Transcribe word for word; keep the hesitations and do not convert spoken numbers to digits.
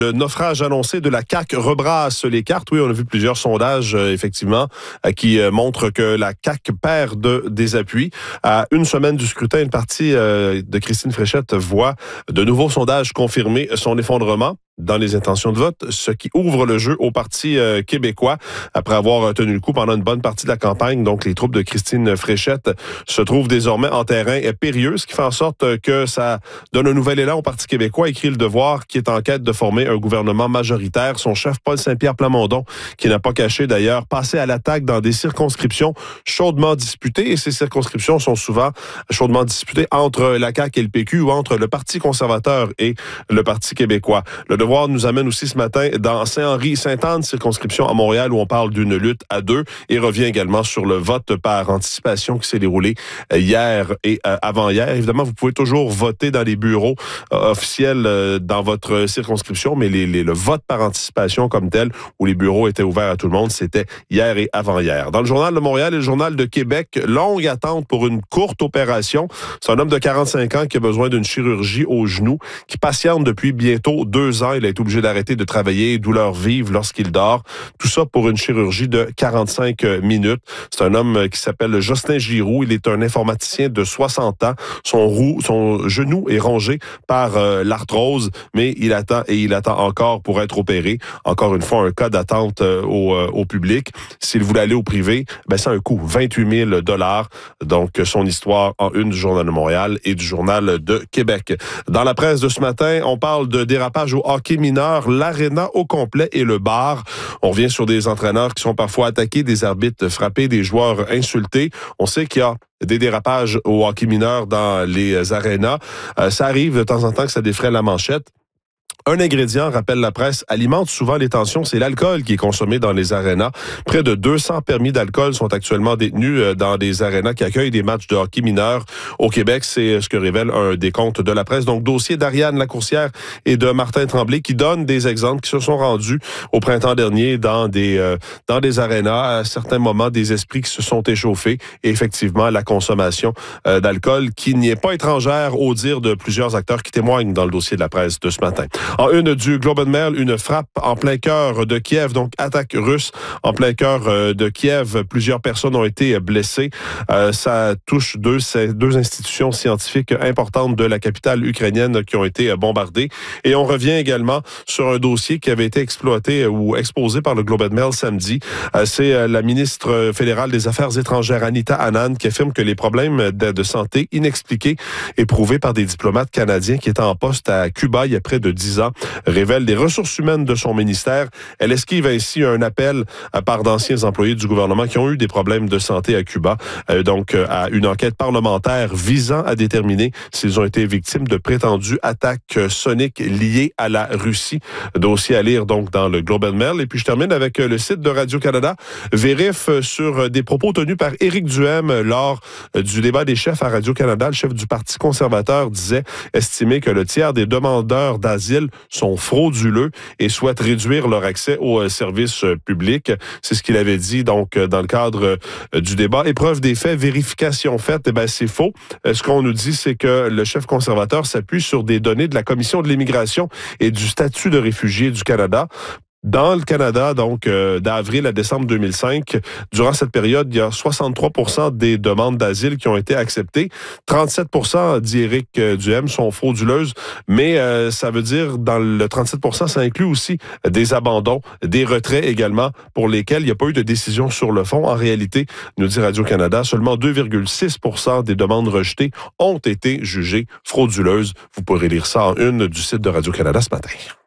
Le naufrage annoncé de la C A Q rebrasse les cartes. Oui, on a vu plusieurs sondages, euh, effectivement, euh, qui euh, montrent que la C A Q perd de, des appuis. À une semaine du scrutin, une partie euh, de Christine Fréchette voit de nouveaux sondages confirmer son effondrement dans les intentions de vote, ce qui ouvre le jeu au Parti euh, québécois après avoir tenu le coup pendant une bonne partie de la campagne. Donc, les troupes de Christine Fréchette se trouvent désormais en terrain périlleux, ce qui fait en sorte que ça donne un nouvel élan au Parti québécois, écrit Le Devoir, qui est en quête de former un gouvernement majoritaire. Son chef, Paul Saint-Pierre Plamondon, qui n'a pas caché d'ailleurs, passé à l'attaque dans des circonscriptions chaudement disputées. Et ces circonscriptions sont souvent chaudement disputées entre la C A Q et le P Q ou entre le Parti conservateur et le Parti québécois. Le Devoir nous amène aussi ce matin dans Saint-Henri-Sainte-Anne, circonscription à Montréal, où on parle d'une lutte à deux, et revient également sur le vote par anticipation qui s'est déroulé hier et avant-hier. Évidemment, vous pouvez toujours voter dans les bureaux euh, officiels euh, dans votre circonscription, mais les, les, le vote par anticipation comme tel, où les bureaux étaient ouverts à tout le monde, c'était hier et avant-hier. Dans le Journal de Montréal et le Journal de Québec, longue attente pour une courte opération. C'est un homme de quarante-cinq ans qui a besoin d'une chirurgie au genou, qui patiente depuis bientôt deux ans. Il a été obligé d'arrêter de travailler, douleur vive lorsqu'il dort. Tout ça pour une chirurgie de quarante-cinq minutes. C'est un homme qui s'appelle Jocelyn Giroux. Il est un informaticien de soixante ans. Son, roux, son genou est rongé par euh, l'arthrose, mais il attend et il attend encore pour être opéré. Encore une fois, un cas d'attente euh, au, euh, au public. S'il voulait aller au privé, ben c'est un coût, vingt-huit mille dollars. Donc, son histoire en une du Journal de Montréal et du Journal de Québec. Dans la presse de ce matin, on parle de dérapage au hockey mineur, l'aréna au complet et le bar. On revient sur des entraîneurs qui sont parfois attaqués, des arbitres frappés, des joueurs insultés. On sait qu'il y a des dérapages au hockey mineur dans les arénas. Euh, ça arrive de temps en temps que ça défraie la manchette. Un ingrédient, rappelle la presse, alimente souvent les tensions, c'est l'alcool qui est consommé dans les arénas. Près de deux cents permis d'alcool sont actuellement détenus dans des arénas qui accueillent des matchs de hockey mineurs au Québec. C'est ce que révèle un décompte de la presse. Donc, dossier d'Ariane Lacourcière et de Martin Tremblay qui donnent des exemples qui se sont rendus au printemps dernier dans des euh, dans des arénas. À certains moments, des esprits qui se sont échauffés et effectivement, la consommation euh, d'alcool qui n'y est pas étrangère au dire de plusieurs acteurs qui témoignent dans le dossier de la presse de ce matin. En une du Globe and Mail, une frappe en plein cœur de Kiev, donc attaque russe en plein cœur de Kiev. Plusieurs personnes ont été blessées. Euh, ça touche deux, deux institutions scientifiques importantes de la capitale ukrainienne qui ont été bombardées. Et on revient également sur un dossier qui avait été exploité ou exposé par le Globe and Mail samedi. Euh, c'est la ministre fédérale des Affaires étrangères, Anita Anand, qui affirme que les problèmes de, de santé inexpliqués éprouvés par des diplomates canadiens qui étaient en poste à Cuba il y a près de dix ans révèle des ressources humaines de son ministère. Elle esquive ainsi un appel à part d'anciens employés du gouvernement qui ont eu des problèmes de santé à Cuba, euh, donc euh, à une enquête parlementaire visant à déterminer s'ils ont été victimes de prétendues attaques soniques liées à la Russie. Dossier à lire donc dans le Globe and Mail. Et puis je termine avec le site de Radio-Canada. Vérif sur des propos tenus par Éric Duhem lors du débat des chefs à Radio-Canada. Le chef du Parti conservateur disait estimer que le tiers des demandeurs d'asile sont frauduleux et souhaitent réduire leur accès aux services publics. C'est ce qu'il avait dit donc dans le cadre du débat. Épreuve des faits, vérification faite, eh ben c'est faux. Ce qu'on nous dit, c'est que le chef conservateur s'appuie sur des données de la Commission de l'immigration et du statut de réfugié du Canada. Dans le Canada, donc, euh, d'avril à décembre deux mille cinq, durant cette période, il y a soixante-trois pour cent des demandes d'asile qui ont été acceptées. trente-sept pour cent, dit Éric Duhem, sont frauduleuses, mais euh, ça veut dire, dans le trente-sept pour cent, ça inclut aussi des abandons, des retraits également, pour lesquels il n'y a pas eu de décision sur le fond. En réalité, nous dit Radio-Canada, seulement deux virgule six pour cent des demandes rejetées ont été jugées frauduleuses. Vous pourrez lire ça en une du site de Radio-Canada ce matin.